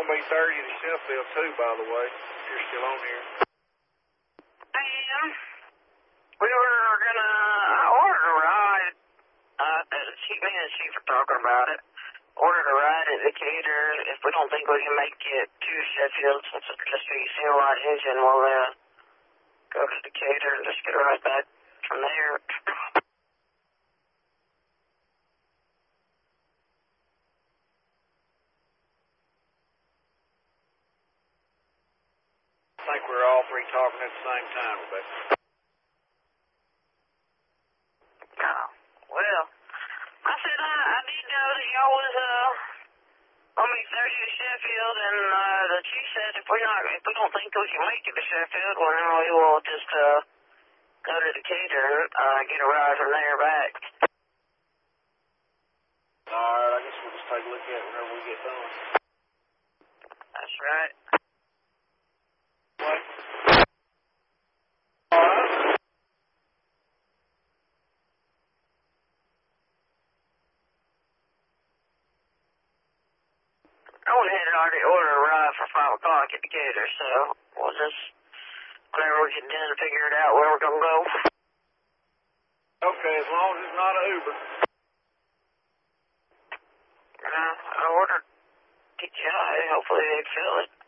going to be 30 to Sheffield, too, by the way, if you're still on here. I am. We were gonna order a ride. Me and Chief were talking about it. Ordered a ride at Decatur. If we don't think we can make it to Sheffield, since it's just a single ride engine, we'll go to Decatur and just get a ride back from there. I think we're all three talking at the same time, Rebecca. Oh, well, I said I did know that y'all was only 30 to Sheffield, and the chief said if we don't think we can make it to Sheffield, well, then we will just go to Decatur and get a ride from there back. All right, I guess we'll just take a look at it whenever we get done. That's right. What? All right. I went ahead and already ordered a ride for 5 o'clock at Decatur, so we'll just, whenever we get done, figure it out where we're going to go. Okay, as long as it's not an Uber. I ordered TGI. Hopefully they fill it.